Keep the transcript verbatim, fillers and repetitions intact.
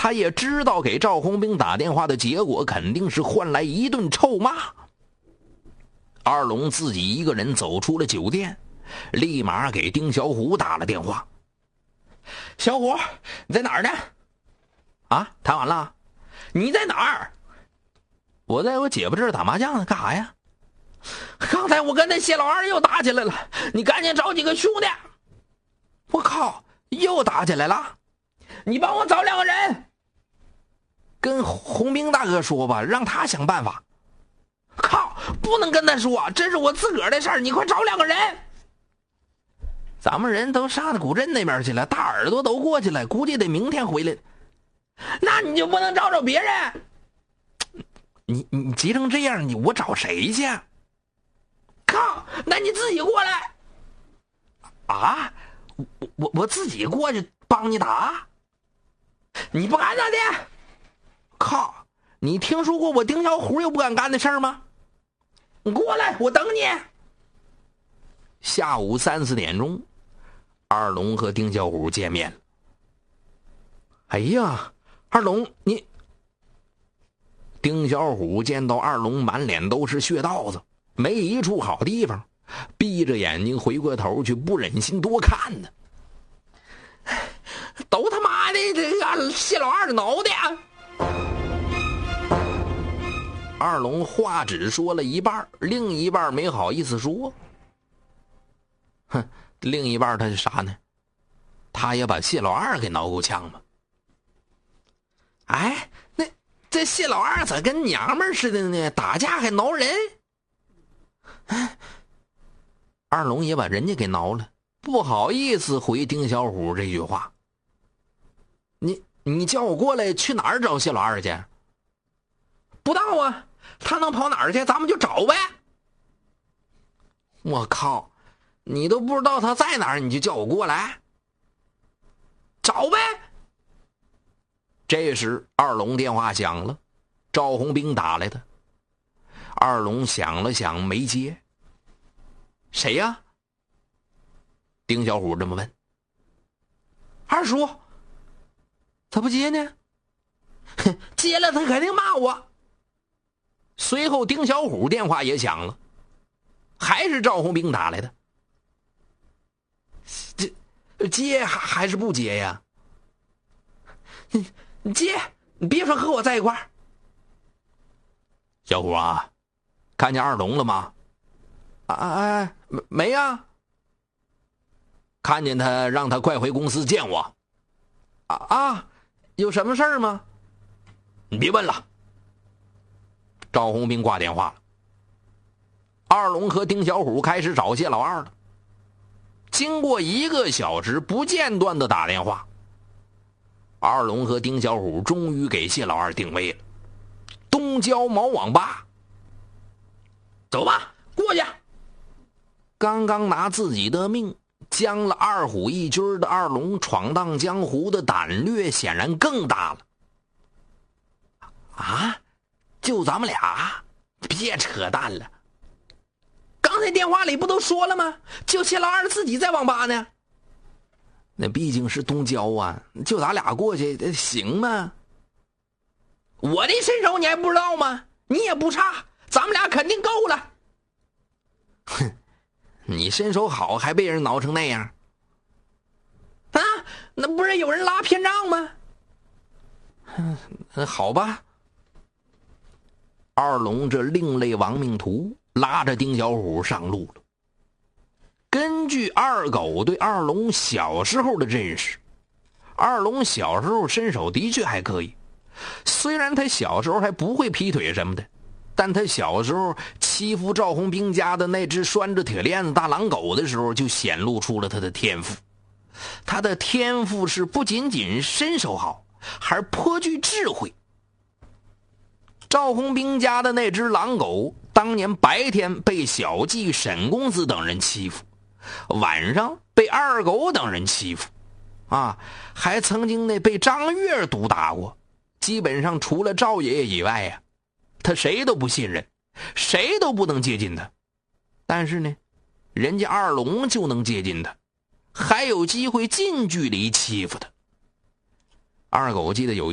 他也知道给赵红兵打电话的结果肯定是换来一顿臭骂。二龙自己一个人走出了酒店，立马给丁小虎打了电话。小虎，你在哪儿呢？啊，谈完了？你在哪儿？我在我姐夫这儿打麻将呢，干啥呀？刚才我跟那谢老二又打起来了，你赶紧找几个兄弟。我靠，又打起来了？你帮我找两个人，跟红兵大哥说吧，让他想办法。靠，不能跟他说，这是我自个儿的事儿，你快找两个人。咱们人都上古镇那边去了，大耳朵都过去了，估计得明天回来。那你就不能找找别人？你你急成这样，你我找谁去？靠，那你自己过来。啊，我我我自己过去帮你打？你不敢咋的？靠，你听说过我丁小虎有不敢干的事儿吗？你过来，我等你。下午三四点钟，二龙和丁小虎见面了。哎呀，二龙，你……丁小虎见到二龙满脸都是血道子，没一处好地方，闭着眼睛回过头去，不忍心多看呢。都他妈的这个谢老二的脑袋啊！二龙话只说了一半，另一半没好意思说。哼，另一半他是啥呢？他也把谢老二给挠够呛嘛。哎，那这谢老二咋跟娘们似的呢？打架还挠人？二龙也把人家给挠了，不好意思回丁小虎这句话。你你叫我过来去哪儿找谢老二去？不知道啊，他能跑哪儿去，咱们就找呗。我靠，你都不知道他在哪儿，你就叫我过来？找呗。这时二龙电话响了，赵红兵打来的。二龙想了想没接。谁呀？丁小虎这么问。二叔。他不接呢？接了他肯定骂我。随后丁小虎电话也响了，还是赵红兵打来的。这接还是不接呀？你你接，你别说和我在一块儿。小虎啊，看见二龙了吗？啊哎，没没啊。看见他，让他快回公司见我。啊啊，有什么事儿吗？你别问了。赵红兵挂电话了。二龙和丁小虎开始找谢老二了。经过一个小时不间断的打电话，二龙和丁小虎终于给谢老二定位了。东郊毛网吧。走吧，过去。刚刚拿自己的命将了二虎一军的二龙闯荡江湖的胆略显然更大了。啊，就咱们俩？别扯淡了。刚才电话里不都说了吗？就谢老二自己在网吧呢。那毕竟是东郊啊，就咱俩过去行吗？我的身手你还不知道吗？你也不差，咱们俩肯定够了。哼，你身手好还被人挠成那样啊？那不是有人拉偏账吗？嗯，好吧。二龙这另类亡命徒拉着丁小虎上路了。根据二狗对二龙小时候的认识，二龙小时候身手的确还可以，虽然他小时候还不会劈腿什么的，但他小时候欺负赵红兵家的那只拴着铁链子大狼狗的时候，就显露出了他的天赋。他的天赋是不仅仅身手好，还颇具智慧。赵红兵家的那只狼狗当年白天被小季、沈公子等人欺负，晚上被二狗等人欺负啊，还曾经那被张月毒打过。基本上除了赵爷爷以外呀、啊，他谁都不信任，谁都不能接近他。但是呢，人家二龙就能接近他，还有机会近距离欺负他。二狗记得有